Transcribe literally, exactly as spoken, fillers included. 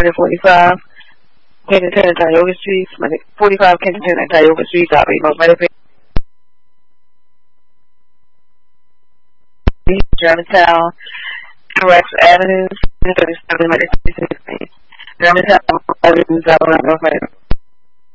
forty-five, Kensington and Tioga Streets, forty-five Kensington and Tioga Streets, operating off Medicare. Germantown, Rex Avenue, thirty-seven Medicare. Germantown Avenue, North Medicare.